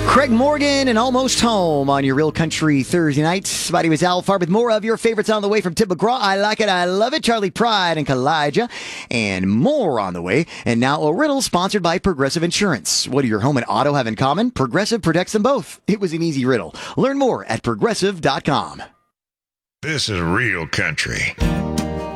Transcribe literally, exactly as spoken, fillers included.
Craig Morgan and Almost Home on your Real Country Thursday night. My name is Al Farb with more of your favorites on the way from Tim McGraw. I like it, I love it. Charlie Pride and Kalijah, and more on the way. And now a riddle sponsored by Progressive Insurance. What do your home and auto have in common? Progressive protects them both. It was an easy riddle. Learn more at progressive dot com. This is Real Country.